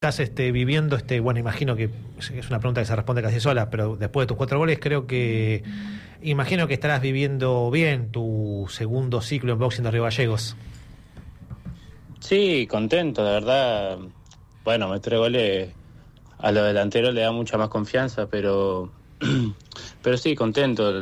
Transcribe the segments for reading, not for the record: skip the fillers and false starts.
estás viviendo, bueno, imagino que es una pregunta que se responde casi sola, pero después de tus 4 goles, imagino que estarás viviendo bien tu segundo ciclo en boxing de Río Gallegos. Sí, contento, la verdad. Bueno, meter goles a los delanteros le da mucha más confianza, pero sí, contento.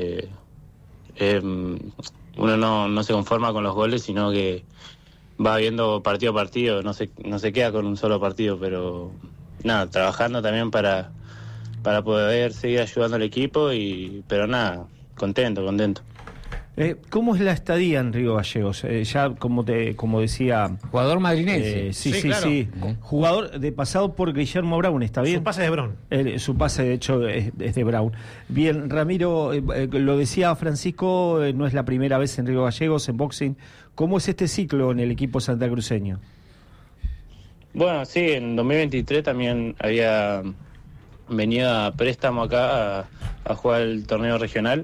Uno no se conforma con los goles, sino que va viendo partido a partido, no se queda con un solo partido, pero nada, trabajando también para poder seguir ayudando al equipo, pero nada, contento. ¿Cómo es la estadía en Río Gallegos? Ya como decía... Jugador madrinense. Sí, claro. Jugador pasado por Guillermo Brown, ¿está bien? Su pase de Brown. Su pase, de hecho, es de Brown. Bien, Ramiro, lo decía Francisco, no es la primera vez en Río Gallegos, en boxing. ¿Cómo es este ciclo en el equipo santacruceño? Bueno, sí, en 2023 también había venido a préstamo acá a jugar el torneo regional.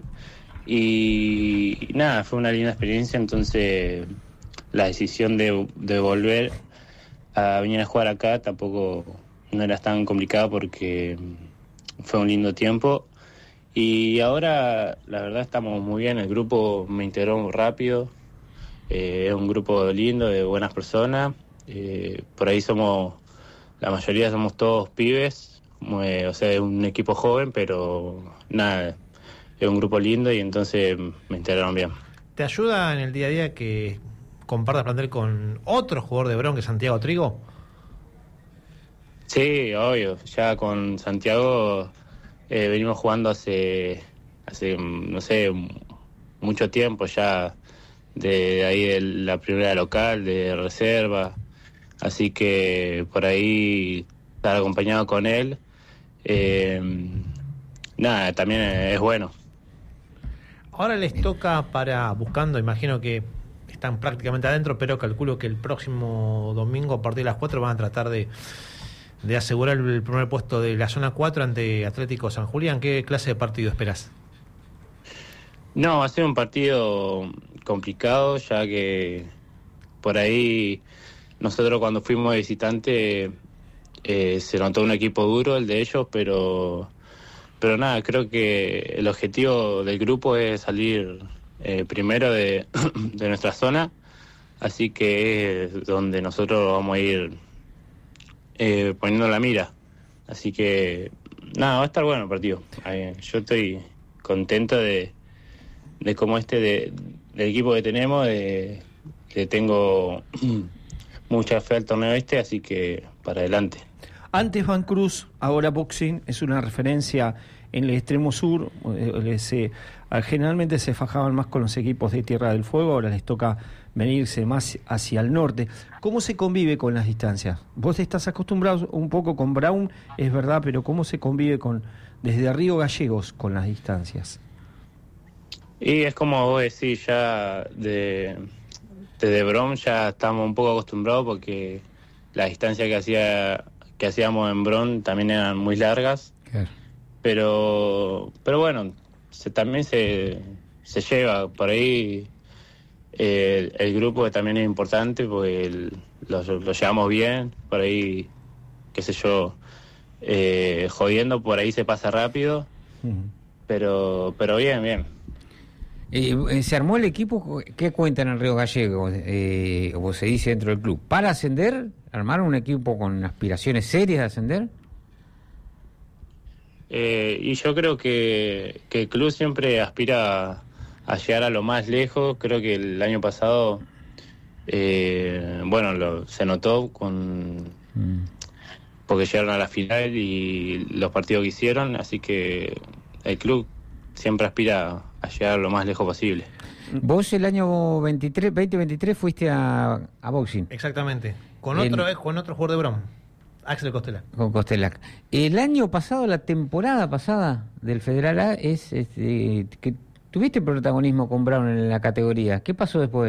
Y nada, fue una linda experiencia, entonces la decisión de volver a venir a jugar acá tampoco no era tan complicada porque fue un lindo tiempo. Y ahora la verdad estamos muy bien, el grupo me integró rápido, es un grupo lindo, de buenas personas, por ahí la mayoría somos todos pibes, o sea, es un equipo joven, pero nada, es un grupo lindo y entonces me integraron bien. ¿Te ayuda en el día a día que compartas plantel con otro jugador de Brown, que es Santiago Trigo? Sí, obvio. Ya con Santiago venimos jugando hace no sé, mucho tiempo ya, de ahí de la primera local, de reserva. Así que por ahí estar acompañado con él, nada, también es bueno. Ahora les toca buscando, imagino que están prácticamente adentro, pero calculo que el próximo domingo a partir de las 4 van a tratar de asegurar el primer puesto de la zona 4 ante Atlético San Julián. ¿Qué clase de partido esperás? No, va a ser un partido complicado, ya que por ahí nosotros cuando fuimos de visitante se notó un equipo duro, el de ellos, pero nada, creo que el objetivo del grupo es salir primero de nuestra zona, así que es donde nosotros vamos a ir poniendo la mira. Así que nada, va a estar bueno el partido. Yo estoy contento de cómo del equipo que tenemos, le tengo mucha fe al torneo así que para adelante. Antes Van Cruz, ahora boxing, es una referencia en el extremo sur. Generalmente se fajaban más con los equipos de Tierra del Fuego, ahora les toca venirse más hacia el norte. ¿Cómo se convive con las distancias? Vos estás acostumbrado un poco con Brown, es verdad, pero ¿cómo se convive desde Río Gallegos con las distancias? Y es como vos decís, ya desde Brown ya estamos un poco acostumbrados porque las distancias que hacíamos en Brown también eran muy largas. Claro. Pero bueno, también se lleva por ahí. El grupo también es importante porque lo llevamos bien, por ahí, qué sé yo, jodiendo por ahí se pasa rápido, pero bien. ¿Se armó el equipo? ¿Qué cuentan en Río Gallegos? O se dice dentro del club, ¿para ascender? ¿Armaron un equipo con aspiraciones serias de ascender? Y yo creo que el club siempre aspira a llegar a lo más lejos. Creo que el año pasado, se notó porque llegaron a la final y los partidos que hicieron, así que el club siempre aspira a llegar lo más lejos posible. Vos el año 2023 fuiste a boxing. Exactamente, con otro jugador de Brown, Axel Costela. Con Costelac. El año pasado, la temporada pasada del Federal A, que tuviste protagonismo con Brown en la categoría. ¿Qué pasó después?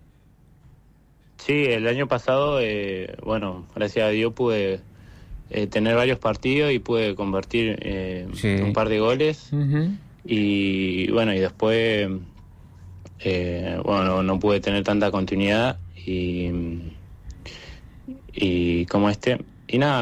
Sí, el año pasado, gracias a Dios pude tener varios partidos y pude convertir un par de goles. Uh-huh. Y después no pude tener tanta continuidad y como nada.